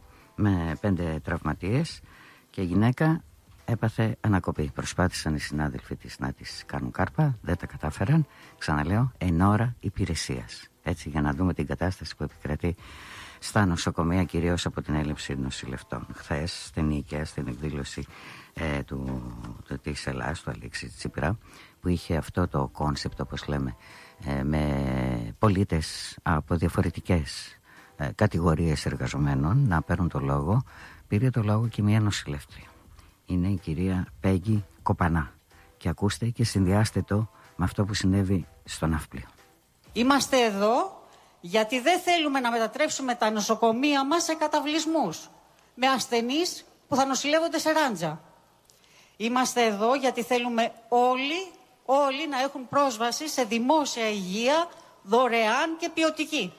με 5 τραυματίες και η γυναίκα έπαθε ανακοπή. Προσπάθησαν οι συνάδελφοι της να της κάνουν κάρπα, δεν τα κατάφεραν. Ξαναλέω, εν ώρα υπηρεσίας. Έτσι, για να δούμε την κατάσταση που επικρατεί στα νοσοκομεία, κυρίως από την έλλειψη νοσηλευτών. Χθες, στην Νίκαια, στην εκδήλωση της Ελλάς, του Αλέξη Τσίπρα, που είχε αυτό το κόνσεπτ, όπως λέμε, με πολίτες από διαφορετικές κατηγορίες εργαζομένων να παίρνουν το λόγο, πήρε το λόγο και μια νοσηλεύτρια. Είναι η κυρία Πέγγι Κοπανά. Και ακούστε και συνδυάστε το με αυτό που συνέβη στο Ναύπλιο. Είμαστε εδώ γιατί δεν θέλουμε να μετατρέψουμε τα νοσοκομεία μας σε καταβλισμούς με ασθενείς που θα νοσηλεύονται σε ράντζα. Είμαστε εδώ γιατί θέλουμε όλοι να έχουν πρόσβαση σε δημόσια υγεία δωρεάν και ποιοτική.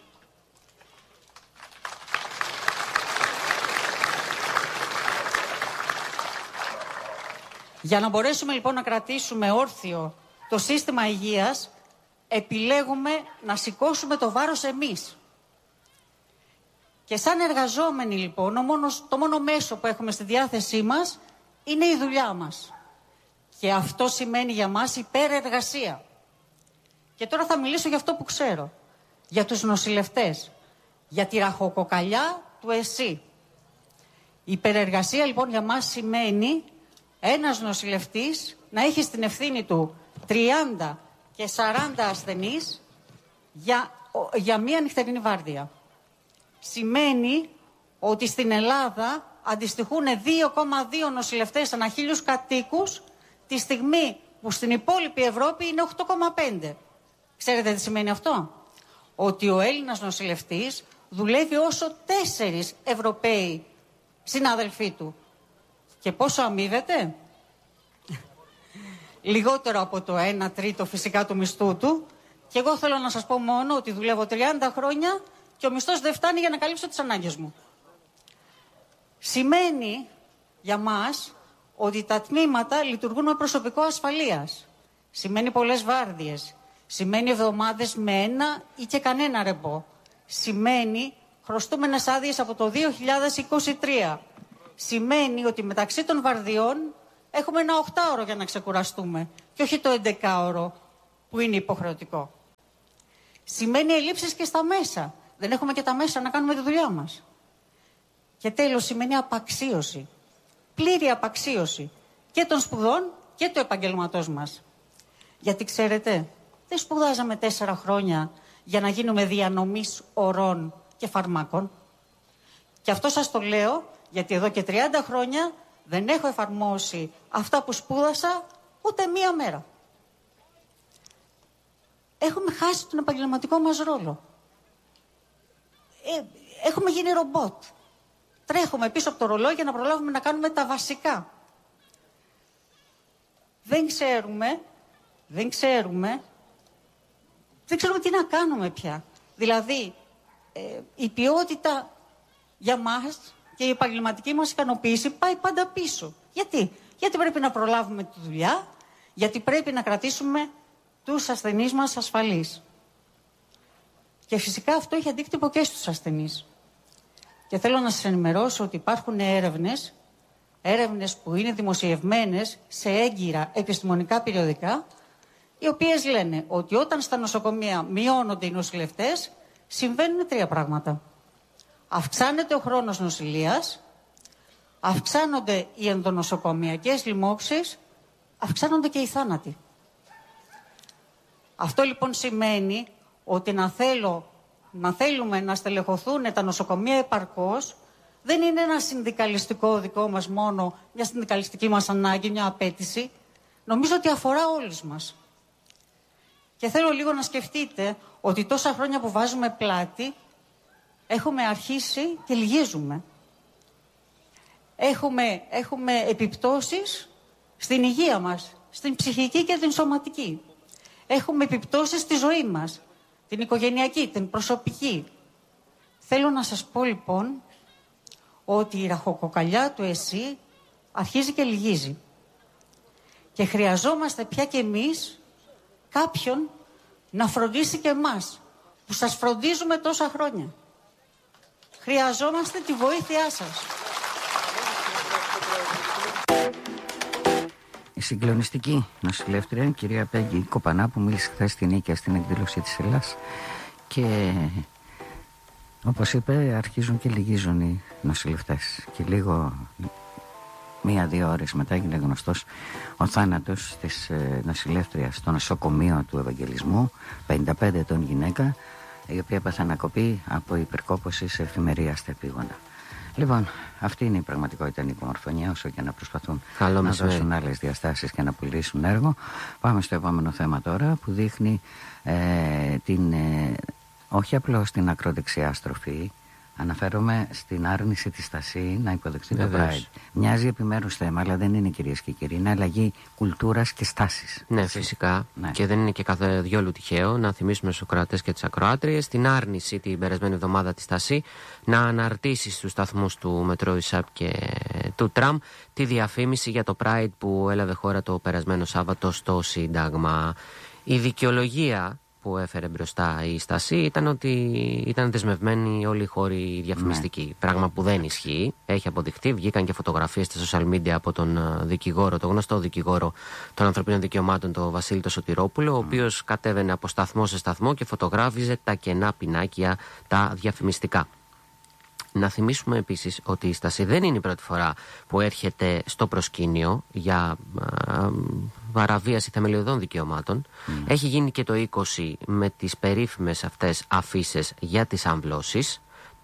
Για να μπορέσουμε λοιπόν να κρατήσουμε όρθιο το σύστημα υγείας, επιλέγουμε να σηκώσουμε το βάρος εμείς. Και σαν εργαζόμενοι λοιπόν, το μόνο μέσο που έχουμε στη διάθεσή μας είναι η δουλειά μας. Και αυτό σημαίνει για μας υπερεργασία. Και τώρα θα μιλήσω για αυτό που ξέρω. Για τους νοσηλευτές. Για τη ραχοκοκαλιά του ΕΣΥ. Η υπερεργασία λοιπόν για μας σημαίνει ένας νοσηλευτής να έχει στην ευθύνη του 30 και 40 ασθενείς για μία νυχτερινή βάρδια. Σημαίνει ότι στην Ελλάδα αντιστοιχούν 2,2 νοσηλευτές ανά 1.000 κατοίκους, τη στιγμή που στην υπόλοιπη Ευρώπη είναι 8,5. Ξέρετε τι σημαίνει αυτό? Ότι ο Έλληνας νοσηλευτής δουλεύει όσο 4 Ευρωπαίοι συνάδελφοί του. Και πόσο αμείβεται? Λιγότερο από το 1/3 φυσικά του μισθού του. Και εγώ θέλω να σας πω μόνο ότι δουλεύω 30 χρόνια και ο μισθός δεν φτάνει για να καλύψω τις ανάγκες μου. Σημαίνει για μας ότι τα τμήματα λειτουργούν με προσωπικό ασφαλείας. Σημαίνει πολλές βάρδιες. Σημαίνει εβδομάδες με 1 ή και κανένα ρεπό. Σημαίνει χρωστούμενες άδειες από το 2023. Σημαίνει ότι μεταξύ των βαρδιών έχουμε ένα 8ωρο για να ξεκουραστούμε και όχι το 11ωρο που είναι υποχρεωτικό. Σημαίνει ελλείψεις και στα μέσα. Δεν έχουμε και τα μέσα να κάνουμε τη δουλειά μας. Και τέλος σημαίνει απαξίωση. Πλήρη απαξίωση και των σπουδών και του επαγγελματός μας. Γιατί ξέρετε, δεν σπουδάζαμε 4 χρόνια για να γίνουμε διανομής ορών και φαρμάκων. Και αυτό σας το λέω γιατί εδώ και 30 χρόνια δεν έχω εφαρμόσει αυτά που σπούδασα ούτε μία μέρα. Έχουμε χάσει τον επαγγελματικό μας ρόλο. Έχουμε γίνει ρομπότ. Τρέχουμε πίσω από το ρολόι για να προλάβουμε να κάνουμε τα βασικά. Δεν ξέρουμε τι να κάνουμε πια. Δηλαδή, η ποιότητα για μας και η επαγγελματική μας ικανοποίηση πάει πάντα πίσω. Γιατί πρέπει να προλάβουμε τη δουλειά, γιατί πρέπει να κρατήσουμε τους ασθενείς μας ασφαλείς. Και φυσικά αυτό έχει αντίκτυπο και στους ασθενείς. Και θέλω να σας ενημερώσω ότι υπάρχουν έρευνες που είναι δημοσιευμένες σε έγκυρα επιστημονικά περιοδικά, οι οποίες λένε ότι όταν στα νοσοκομεία μειώνονται οι νοσηλευτές, συμβαίνουν 3 πράγματα. Αυξάνεται ο χρόνος νοσηλείας, αυξάνονται οι ενδονοσοκομιακές λοιμώξεις, αυξάνονται και οι θάνατοι. Αυτό λοιπόν σημαίνει ότι να θέλουμε να στελεχωθούν τα νοσοκομεία επαρκώς δεν είναι ένα συνδικαλιστικό δικό μας μόνο, μια συνδικαλιστική μας ανάγκη, μια απέτηση. Νομίζω ότι αφορά όλους μας. Και θέλω λίγο να σκεφτείτε ότι τόσα χρόνια που βάζουμε πλάτη έχουμε αρχίσει και λυγίζουμε. Έχουμε επιπτώσεις στην υγεία μας, στην ψυχική και την σωματική. Έχουμε επιπτώσεις στη ζωή μας, την οικογενειακή, την προσωπική. Θέλω να σας πω λοιπόν ότι η ραχοκοκαλιά του ΕΣΥ αρχίζει και λυγίζει. Και χρειαζόμαστε πια κι εμείς κάποιον να φροντίσει και εμάς, που σας φροντίζουμε τόσα χρόνια. Χρειαζόμαστε τη βοήθειά σας. Η συγκλονιστική νοσηλεύτρια, κυρία Πέγγι Κοπανά, που μίλησε χθες στην Νίκαια στην εκδήλωση της Ελλάς, και όπως είπε, αρχίζουν και λυγίζουν οι νοσηλευτές. Και λίγο, 1-2 ώρες μετά, έγινε γνωστός ο θάνατος της νοσηλεύτριας στο νοσοκομείο του Ευαγγελισμού, 55 ετών γυναίκα, η οποία έπαθε ανακοπή από υπερκόπωση σε εφημερία στα επίγοντα. Λοιπόν, αυτή είναι η πραγματικότητα, Νίκο Μορφωνιά, όσο και να προσπαθούν να δώσουν άλλες διαστάσεις και να πουλήσουν έργο. Πάμε στο επόμενο θέμα τώρα, που δείχνει όχι απλώς την ακροδεξιά στροφή. Αναφέρομαι στην άρνηση της Στασί να υποδεχτεί το Pride. Μοιάζει επιμέρους θέμα, αλλά δεν είναι, κυρίες και κύριοι. Είναι αλλαγή κουλτούρας και στάσης. Ναι, φυσικά. Ναι. Και δεν είναι και καθόλου τυχαίο να θυμίσουμε στους ακροατές και τις ακροάτριες την άρνηση την περασμένη εβδομάδα της Στασί να αναρτήσει στους σταθμούς του Μετρό ΙΣΑΠ και του Τραμ τη διαφήμιση για το Pride που έλαβε χώρα το περασμένο Σάββατο στο Σύνταγμα. Η δικαιολογία που έφερε μπροστά η Στασί ήταν ότι ήταν δεσμευμένοι όλοι οι χώροι διαφημιστικοί. Ναι. Πράγμα που δεν ισχύει. Έχει αποδειχτεί. Βγήκαν και φωτογραφίες στα social media από τον δικηγόρο, τον γνωστό δικηγόρο των ανθρωπίνων δικαιωμάτων, τον Βασίλη το Σωτηρόπουλο, ο οποίος κατέβαινε από σταθμό σε σταθμό και φωτογράφιζε τα κενά πινάκια, τα διαφημιστικά. Να θυμίσουμε επίσης ότι η Στασί δεν είναι η πρώτη φορά που έρχεται στο προσκήνιο για παραβίαση θεμελιωδών δικαιωμάτων. Έχει γίνει και το 20 με τις περίφημες αυτές αφίσες για τις αμβλώσεις.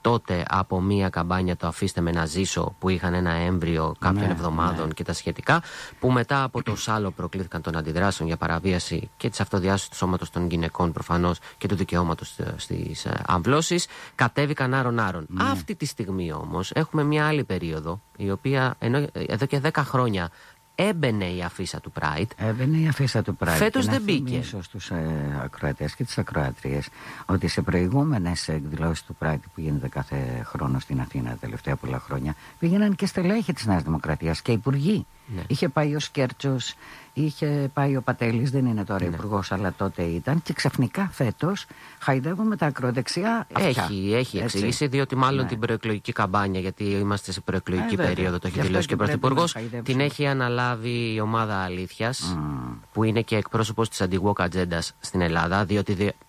τότε από μία καμπάνια το «Αφήστε με να ζήσω» που είχαν ένα έμβριο κάποιων εβδομάδων και τα σχετικά, που μετά από το Σάλο προκλήθηκαν των αντιδράσεων για παραβίαση και της αυτοδιάσωσης του σώματος των γυναικών προφανώς και του δικαιώματος στις αμβλώσεις, κατέβηκαν άρον-άρον. Αυτή τη στιγμή όμως έχουμε μια άλλη περίοδο, η οποία εδώ και 10 χρόνια έμπαινε η αφίσα του Pride. Έμπαινε η αφίσα του Pride. Φέτος δεν μπήκε. Να θυμίσω στους ακροατές και τις ακροάτριες ότι σε προηγούμενες εκδηλώσεις του Pride που γίνεται κάθε χρόνο στην Αθήνα τα τελευταία πολλά χρόνια, πήγαιναν και στελέχη της Νέας Δημοκρατίας και υπουργοί. Ναι. Είχε πάει ο Σκέρτσος, είχε πάει ο Πατέλης, δεν είναι τώρα υπουργός, αλλά τότε ήταν. Και ξαφνικά φέτος χαϊδεύουμε τα ακροδεξιά αυτιά. Έχει εξηγήσει, διότι μάλλον την προεκλογική καμπάνια, γιατί είμαστε σε προεκλογική περίοδο, το έχει δηλώσει και ο Πρωθυπουργός, την έχει αναλάβει η ομάδα Αλήθειας, που είναι και εκπρόσωπος της αντι-woke ατζέντας στην Ελλάδα, διότι